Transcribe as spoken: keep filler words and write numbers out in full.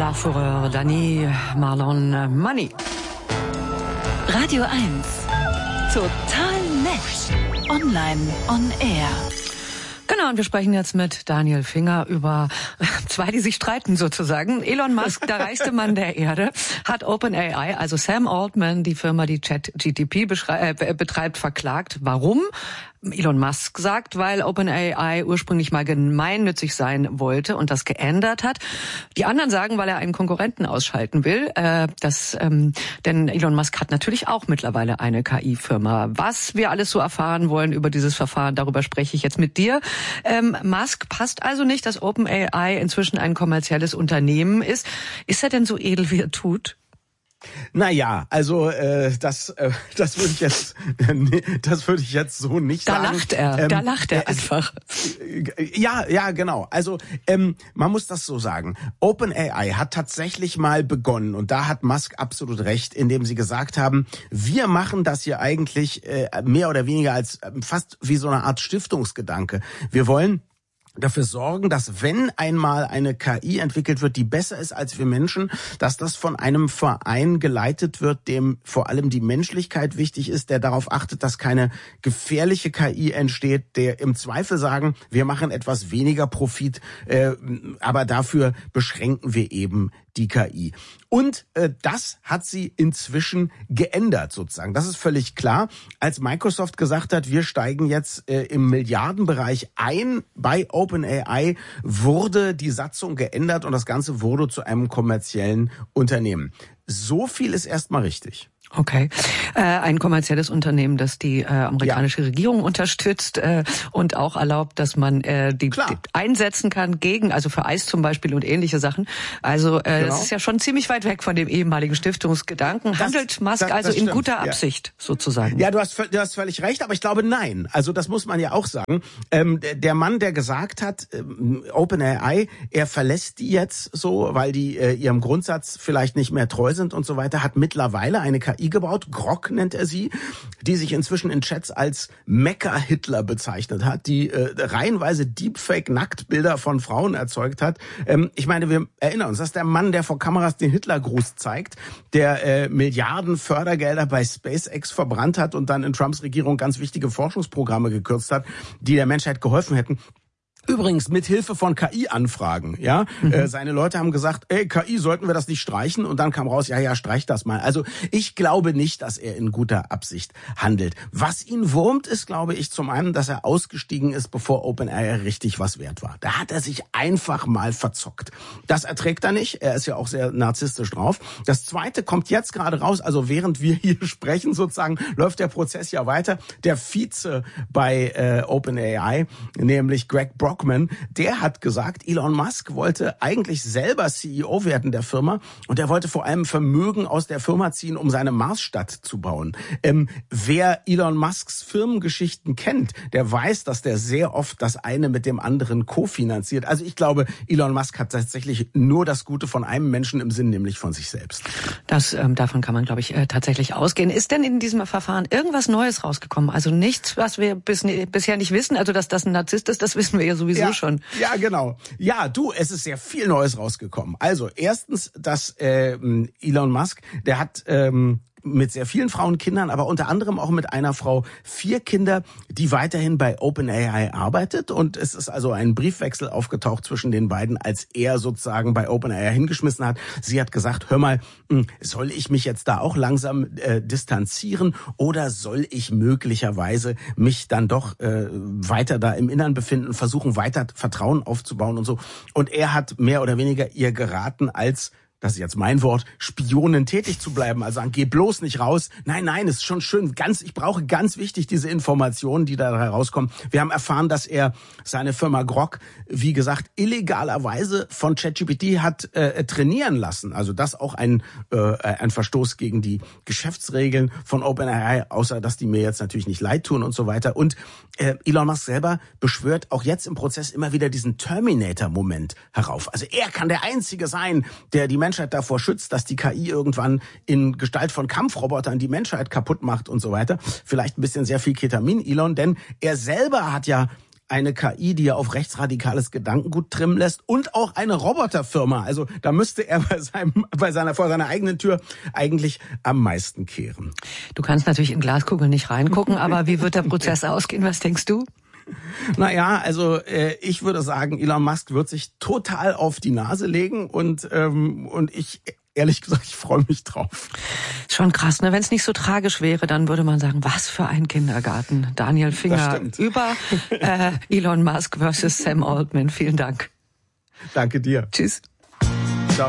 La Fourrure, Dani, Marlon, Money. Radio eins. Total nett. Online on air. Genau, und wir sprechen jetzt mit Daniel Finger über zwei, die sich streiten sozusagen. Elon Musk, der reichste Mann der Erde, hat OpenAI, also Sam Altman, die Firma, die ChatGPT äh, betreibt, verklagt. Warum? Elon Musk sagt, weil OpenAI ursprünglich mal gemeinnützig sein wollte und das geändert hat. Die anderen sagen, weil er einen Konkurrenten ausschalten will. Äh, das, ähm, denn Elon Musk hat natürlich auch mittlerweile eine K I-Firma. Was wir alles so erfahren wollen über dieses Verfahren, darüber spreche ich jetzt mit dir. Ähm, Musk passt also nicht, dass OpenAI inzwischen ein kommerzielles Unternehmen ist. Ist er denn so edel, wie er tut? Naja, also äh, das äh, das würde ich jetzt äh, das würde ich jetzt so nicht da sagen. Da lacht er, ähm, da lacht er einfach. Äh, ja, ja, genau. Also ähm, man muss das so sagen. OpenAI hat tatsächlich mal begonnen und da hat Musk absolut recht, indem sie gesagt haben, wir machen das hier eigentlich äh, mehr oder weniger als äh, fast wie so eine Art Stiftungsgedanke. Wir wollen dafür sorgen, dass wenn einmal eine K I entwickelt wird, die besser ist als wir Menschen, dass das von einem Verein geleitet wird, dem vor allem die Menschlichkeit wichtig ist, der darauf achtet, dass keine gefährliche K I entsteht, der im Zweifel sagen, wir machen etwas weniger Profit, äh, aber dafür beschränken wir eben die K I. Und äh, das hat sie inzwischen geändert sozusagen. Das ist völlig klar. Als Microsoft gesagt hat, wir steigen jetzt äh, im Milliardenbereich ein bei OpenAI, wurde die Satzung geändert und das Ganze wurde zu einem kommerziellen Unternehmen. So viel ist erstmal richtig. Okay. Äh, ein kommerzielles Unternehmen, das die äh, amerikanische ja. Regierung unterstützt äh, und auch erlaubt, dass man äh, die, die einsetzen kann gegen, also für Eis zum Beispiel und ähnliche Sachen. Also äh, genau. Das ist ja schon ziemlich weit weg von dem ehemaligen Stiftungsgedanken. Das, Handelt Musk das, das also in guter Absicht ja. sozusagen? Ja, du hast, du hast völlig recht, aber ich glaube nein. Also das muss man ja auch sagen. Ähm, der Mann, der gesagt hat, ähm, OpenAI, er verlässt die jetzt so, weil die äh, ihrem Grundsatz vielleicht nicht mehr treu sind und so weiter, hat mittlerweile eine K I gebaut, Grok nennt er sie, die sich inzwischen in Chats als Mecha-Hitler bezeichnet hat, die äh, reihenweise Deepfake-Nacktbilder von Frauen erzeugt hat. Ähm, ich meine, wir erinnern uns, das ist der Mann, der vor Kameras den Hitlergruß zeigt, der äh, Milliarden Fördergelder bei SpaceX verbrannt hat und dann in Trumps Regierung ganz wichtige Forschungsprogramme gekürzt hat, die der Menschheit geholfen hätten. Übrigens mit Hilfe von K I-Anfragen, ja. Mhm. Äh, seine Leute haben gesagt, ey, K I, sollten wir das nicht streichen? Und dann kam raus, ja, ja, streich das mal. Also ich glaube nicht, dass er in guter Absicht handelt. Was ihn wurmt, ist, glaube ich, zum einen, dass er ausgestiegen ist, bevor OpenAI richtig was wert war. Da hat er sich einfach mal verzockt. Das erträgt er nicht. Er ist ja auch sehr narzisstisch drauf. Das Zweite kommt jetzt gerade raus, also während wir hier sprechen sozusagen, läuft der Prozess ja weiter. Der Vize bei äh, OpenAI, nämlich Greg Brock, der hat gesagt, Elon Musk wollte eigentlich selber C E O werden der Firma und er wollte vor allem Vermögen aus der Firma ziehen, um seine Marsstadt zu bauen. Ähm, wer Elon Musks Firmengeschichten kennt, der weiß, dass der sehr oft das eine mit dem anderen kofinanziert. Also ich glaube, Elon Musk hat tatsächlich nur das Gute von einem Menschen im Sinn, nämlich von sich selbst. Das, ähm, davon kann man, glaube ich, äh, tatsächlich ausgehen. Ist denn in diesem Verfahren irgendwas Neues rausgekommen? Also nichts, was wir bis, bisher nicht wissen? Also, dass das ein Narzisst ist, das wissen wir ja so sowieso ja, schon. Ja, genau. Ja, du, es ist sehr viel Neues rausgekommen. Also erstens, dass äh, Elon Musk, der hat ähm, mit sehr vielen Frauen, Kindern, aber unter anderem auch mit einer Frau vier Kinder, die weiterhin bei OpenAI arbeitet. Und es ist also ein Briefwechsel aufgetaucht zwischen den beiden, als er sozusagen bei OpenAI hingeschmissen hat. Sie hat gesagt, hör mal, soll ich mich jetzt da auch langsam äh, distanzieren oder soll ich möglicherweise mich dann doch äh, weiter da im Innern befinden, versuchen weiter Vertrauen aufzubauen und so. Und er hat mehr oder weniger ihr geraten, als das ist jetzt mein Wort, Spionen tätig zu bleiben. Also geh bloß nicht raus. Nein, nein, es ist schon schön. Ganz, ich brauche ganz wichtig diese Informationen, die da herauskommen. Wir haben erfahren, dass er seine Firma Grok, wie gesagt, illegalerweise von ChatGPT hat äh, trainieren lassen. Also das auch ein, äh, ein Verstoß gegen die Geschäftsregeln von OpenAI, außer dass die mir jetzt natürlich nicht leid tun und so weiter. Und äh, Elon Musk selber beschwört auch jetzt im Prozess immer wieder diesen Terminator-Moment herauf. Also er kann der Einzige sein, der die Menschheit davor schützt, dass die K I irgendwann in Gestalt von Kampfrobotern die Menschheit kaputt macht und so weiter. Vielleicht ein bisschen sehr viel Ketamin, Elon, denn er selber hat ja eine K I, die er auf rechtsradikales Gedankengut trimmen lässt und auch eine Roboterfirma. Also da müsste er bei seinem, bei seiner, vor seiner eigenen Tür eigentlich am meisten kehren. Du kannst natürlich in Glaskugel nicht reingucken, aber wie wird der Prozess ausgehen? Was denkst du? Naja, also äh, ich würde sagen, Elon Musk wird sich total auf die Nase legen und ähm, und ich ehrlich gesagt, ich freue mich drauf. Schon krass, ne? Wenn es nicht so tragisch wäre, dann würde man sagen, was für ein Kindergarten. Daniel Finger über äh, Elon Musk versus Sam Altman. Vielen Dank. Danke dir. Tschüss.